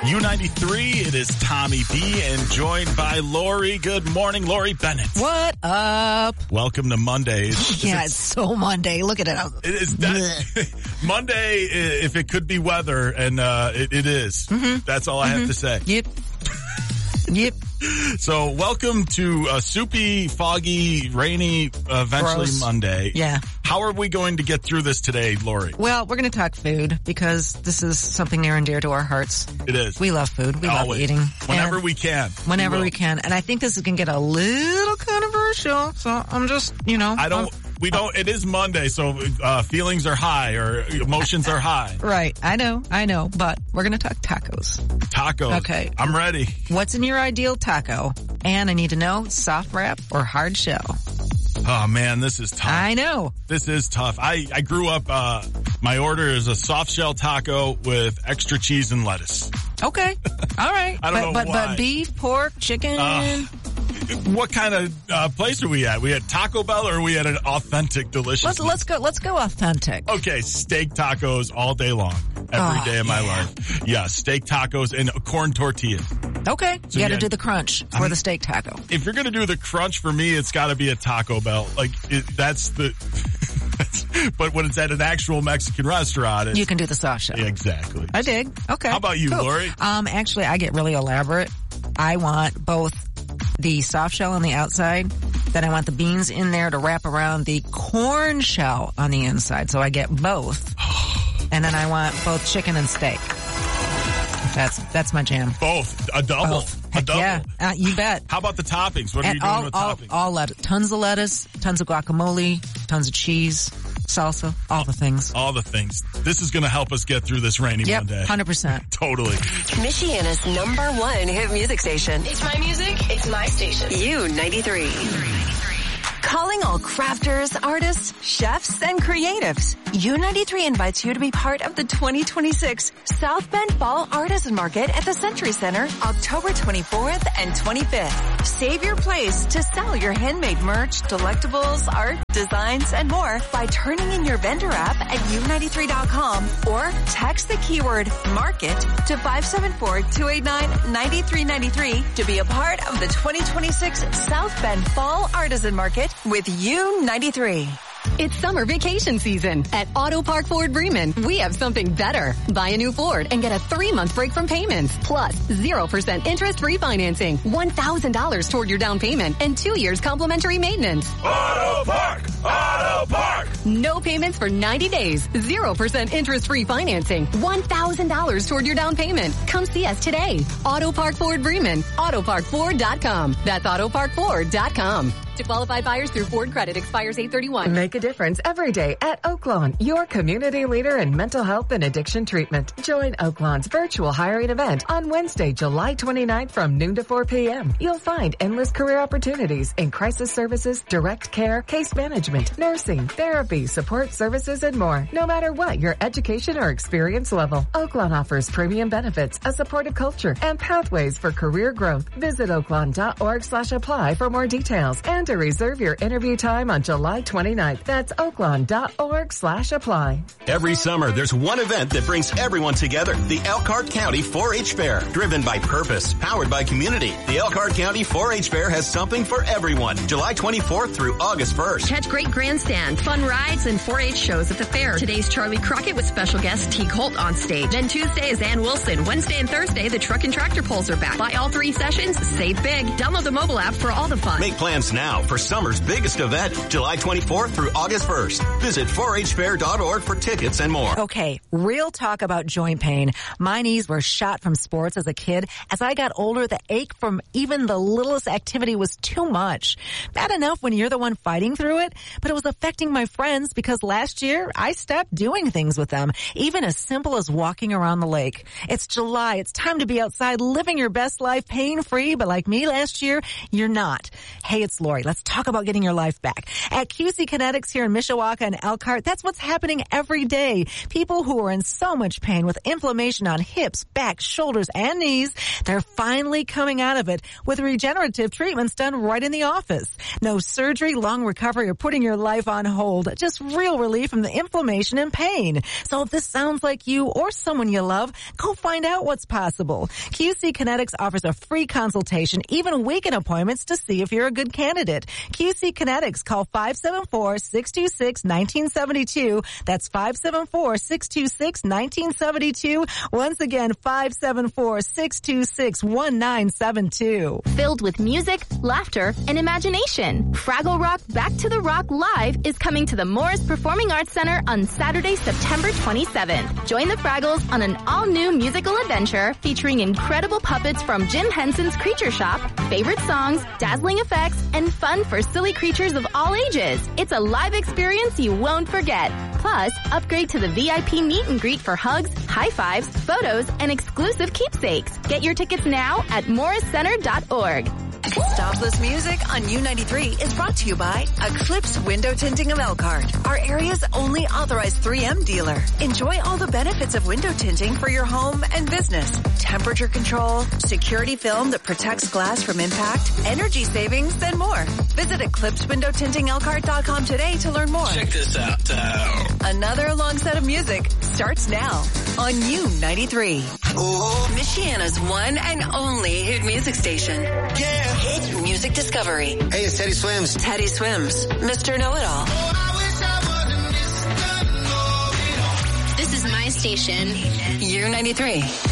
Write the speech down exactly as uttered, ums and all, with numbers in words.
U ninety-three, it is Tommy B and joined by Lori. Good morning, Lori Bennett. What up? Welcome to Monday. Is yeah, it, it's so Monday. Look at it. It is that, Monday, if it could be weather, and uh, it, it is. Mm-hmm. That's all I mm-hmm. have to say. Yep. Yep. So welcome to a soupy, foggy, rainy, eventually Gross. Monday. Yeah. How are we going to get through this today, Lori? Well, we're going to talk food because this is something near and dear to our hearts. It is. We love food. We Always. love eating. Whenever and we can. Whenever we, we can. And I think this is going to get a little controversial. So I'm just, you know. I don't, I'm, we don't, it is Monday, so uh, feelings are high or emotions are high. Right. I know. I know. But we're going to talk tacos. Tacos. Okay. I'm ready. What's in your ideal taco? And I need to know, soft wrap or hard shell? Oh man, this is tough. I know. This is tough. I, I grew up, uh, my order is a soft shell taco with extra cheese and lettuce. Okay. All right. I don't but, know but, why. But beef, pork, chicken? Uh, what kind of uh, place are we at? We at Taco Bell or are we at an authentic, delicious? Let's, let's go, let's go authentic. Okay. Steak tacos all day long. Every oh, day of my yeah. life. Yeah. Steak tacos and corn tortillas. Okay. So you got to yeah, do the crunch for I'm, the steak taco. If you're going to do the crunch for me, it's got to be a Taco Bell. Like it, that's the, but when it's at an actual Mexican restaurant, it's, you can do the soft shell. Yeah, exactly. I dig. Okay. How about you, cool. Lori? Um, actually, I get really elaborate. I want both the soft shell on the outside, then I want the beans in there to wrap around the corn shell on the inside. So I get both. And then I want both chicken and steak. That's that's my jam. Both. A double. Both. A double. Yeah, uh, you bet. How about the toppings? What are and you doing all, with all, toppings? All lettuce. Tons of lettuce, tons of guacamole, tons of cheese, salsa, all the things. All the things. This is going to help us get through this rainy yep, Monday. one hundred percent. Totally. Michiana's number one hit music station. It's my music. It's my station. U ninety-three. Calling all crafters, artists, chefs, and creatives. U ninety-three invites you to be part of the twenty twenty-six South Bend Fall Artisan Market at the Century Center, October twenty-fourth and twenty-fifth. Save your place to sell your handmade merch, delectables, art, designs, and more by turning in your vendor app at U ninety-three dot com or text the keyword market to five seven four, two eight nine, nine three nine three to be a part of the twenty twenty-six South Bend Fall Artisan Market with U ninety-three. It's summer vacation season. At Auto Park Ford Bremen, we have something better. Buy a new Ford and get a three-month break from payments. Plus, zero percent interest refinancing, one thousand dollars toward your down payment, and two years complimentary maintenance. Auto Park! Auto Park! No payments for ninety days, zero percent interest refinancing, one thousand dollars toward your down payment. Come see us today. Auto Park Ford Bremen, auto park ford dot com. That's auto park ford dot com. To qualified buyers through Ford Credit expires eight thirty-one. Make a difference every day at Oaklawn, your community leader in mental health and addiction treatment. Join Oaklawn's virtual hiring event on Wednesday, July twenty-ninth from noon to four p.m. You'll find endless career opportunities in crisis services, direct care, case management, nursing, therapy, support services, and more. No matter what your education or experience level, Oaklawn offers premium benefits, a supportive culture, and pathways for career growth. Visit oaklawn dot org slash apply for more details and to reserve your interview time on July twenty-ninth. That's oaklawn dot org slash apply. Every summer, there's one event that brings everyone together. The Elkhart County four H Fair. Driven by purpose, powered by community. The Elkhart County four H Fair has something for everyone. July twenty-fourth through August first. Catch great grandstand, fun rides, and four H shows at the fair. Today's Charlie Crockett with special guest Teague Holt on stage. Then Tuesday is Ann Wilson. Wednesday and Thursday, the truck and tractor pulls are back. Buy all three sessions, save big. Download the mobile app for all the fun. Make plans now for summer's biggest event, July twenty-fourth through August first. Visit four H fair dot org for tickets and more. Okay, real talk about joint pain. My knees were shot from sports as a kid. As I got older, the ache from even the littlest activity was too much. Bad enough when you're the one fighting through it, but it was affecting my friends because last year I stopped doing things with them, even as simple as walking around the lake. It's July. It's time to be outside living your best life pain-free, but like me last year, you're not. Hey, it's Lori. right, let's talk about getting your life back. At Q C Kinetics here in Mishawaka and Elkhart, that's what's happening every day. People who are in so much pain with inflammation on hips, back, shoulders, and knees, they're finally coming out of it with regenerative treatments done right in the office. No surgery, long recovery, or putting your life on hold. Just real relief from the inflammation and pain. So if this sounds like you or someone you love, go find out what's possible. Q C Kinetics offers a free consultation, even weekend appointments to see if you're a good candidate. Q C Kinetics, call five seven four, six two six, one nine seven two. That's five seven four, six two six, one nine seven two. Once again, five seven four, six two six, one nine seven two. Filled with music, laughter, and imagination, Fraggle Rock Back to the Rock Live is coming to the Morris Performing Arts Center on Saturday, September twenty-seventh. Join the Fraggles on an all-new musical adventure featuring incredible puppets from Jim Henson's Creature Shop, favorite songs, dazzling effects, and fun for silly creatures of all ages. It's a live experience you won't forget. Plus, upgrade to the V I P meet and greet for hugs, high fives, photos, and exclusive keepsakes. Get your tickets now at morris center dot org. Stopless Music on U ninety-three is brought to you by Eclipse Window Tinting of Elkhart, our area's only authorized three M dealer. Enjoy all the benefits of window tinting for your home and business. Temperature control, security film that protects glass from impact, energy savings, and more. Visit eclipse window tinting elkhart dot com today to learn more. Check this out. Uh... Another long set of music starts now on U ninety-three. Ooh. Michiana's one and only hit music station. Yeah. Hit Music Discovery. Hey, it's Teddy Swims. Teddy Swims, Mister Know-It-All. This is my station. U ninety-three.